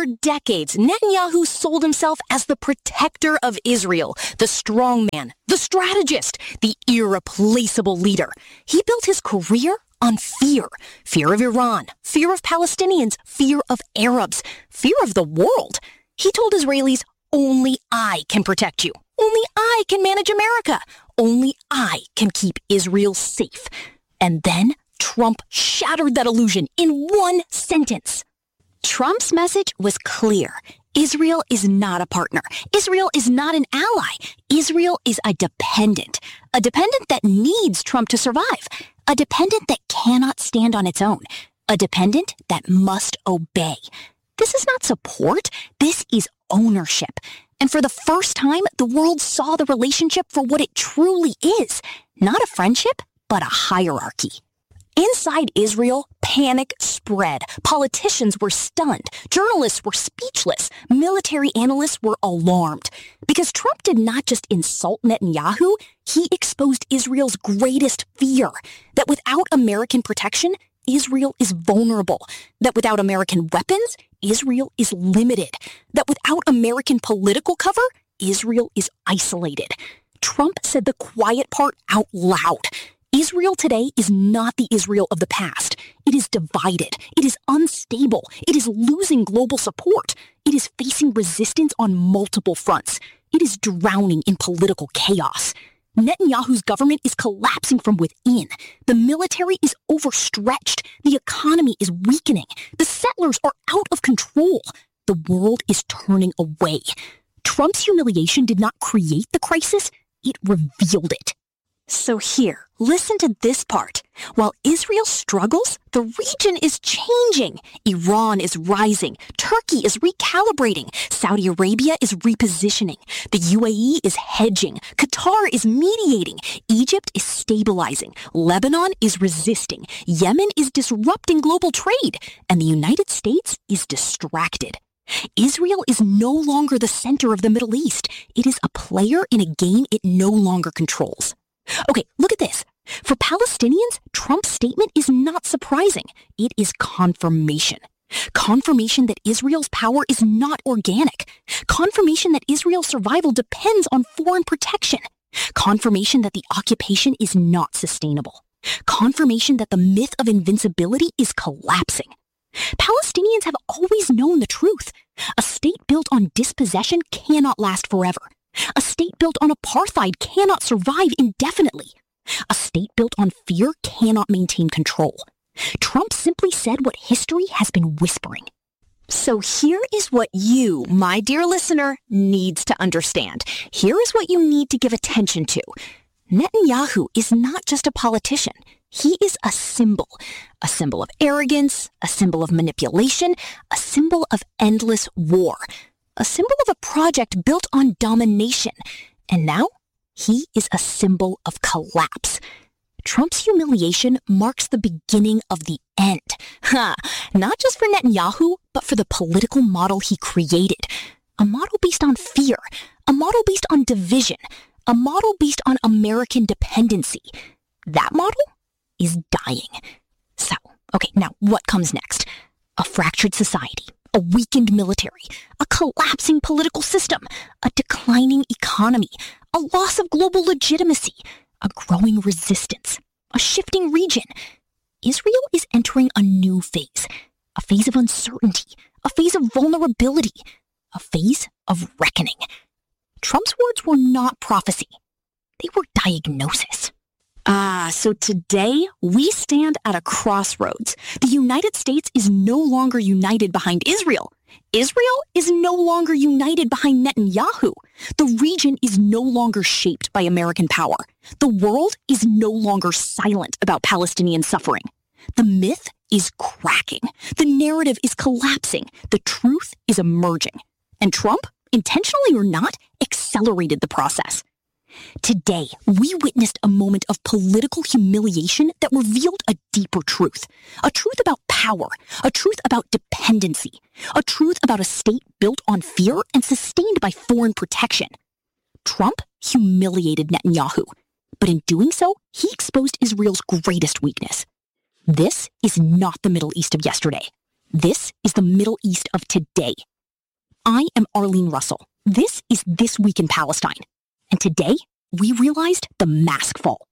For decades, Netanyahu sold himself as the protector of Israel, the strong man, the strategist, the irreplaceable leader. He built his career on fear. Fear of Iran, fear of Palestinians, fear of Arabs, fear of the world. He told Israelis, only I can protect you. Only I can manage America. Only I can keep Israel safe. And then Trump shattered that illusion in one sentence. Trump's message was clear. Israel is not a partner. Israel is not an ally. Israel is a dependent that needs Trump to survive, a dependent that cannot stand on its own, a dependent that must obey. This is not support. This is ownership. And for the first time, the world saw the relationship for what it truly is, not a friendship, but a hierarchy. Inside Israel, panic spread. Politicians were stunned. Journalists were speechless. Military analysts were alarmed. Because Trump did not just insult Netanyahu, he exposed Israel's greatest fear, that without American protection, Israel is vulnerable. That without American weapons, Israel is limited. That without American political cover, Israel is isolated. Trump said the quiet part out loud. Israel today is not the Israel of the past. It is divided. It is unstable. It is losing global support. It is facing resistance on multiple fronts. It is drowning in political chaos. Netanyahu's government is collapsing from within. The military is overstretched. The economy is weakening. The settlers are out of control. The world is turning away. Trump's humiliation did not create the crisis. It revealed it. So here, listen to this part. While Israel struggles, the region is changing. Iran is rising. Turkey is recalibrating. Saudi Arabia is repositioning. The UAE is hedging. Qatar is mediating. Egypt is stabilizing. Lebanon is resisting. Yemen is disrupting global trade. And the United States is distracted. Israel is no longer the center of the Middle East. It is a player in a game it no longer controls. Okay, look at this. For Palestinians, Trump's statement is not surprising. It is confirmation. Confirmation that Israel's power is not organic. Confirmation that Israel's survival depends on foreign protection. Confirmation that the occupation is not sustainable. Confirmation that the myth of invincibility is collapsing. Palestinians have always known the truth. A state built on dispossession cannot last forever. A state built on apartheid cannot survive indefinitely. A state built on fear cannot maintain control. Trump simply said what history has been whispering. So here is what you, my dear listener, needs to understand. Here is what you need to give attention to. Netanyahu is not just a politician. He is a symbol of arrogance, a symbol of manipulation, a symbol of endless war. A symbol of a project built on domination. And now, he is a symbol of collapse. Trump's humiliation marks the beginning of the end. Not just for Netanyahu, but for the political model he created. A model based on fear. A model based on division. A model based on American dependency. That model is dying. So, okay, now what comes next? A fractured society. A weakened military, a collapsing political system, a declining economy, a loss of global legitimacy, a growing resistance, a shifting region. Israel is entering a new phase, a phase of uncertainty, a phase of vulnerability, a phase of reckoning. Trump's words were not prophecy. They were diagnosis. So today we stand at a crossroads. The United States is no longer united behind Israel. Israel is no longer united behind Netanyahu. The region is no longer shaped by American power. The world is no longer silent about Palestinian suffering. The myth is cracking. The narrative is collapsing. The truth is emerging. And Trump, intentionally or not, accelerated the process. Today, we witnessed a moment of political humiliation that revealed a deeper truth. A truth about power. A truth about dependency. A truth about a state built on fear and sustained by foreign protection. Trump humiliated Netanyahu. But in doing so, he exposed Israel's greatest weakness. This is not the Middle East of yesterday. This is the Middle East of today. I am Arlene Russell. This is This Week in Palestine. And today, we realized the mask fall.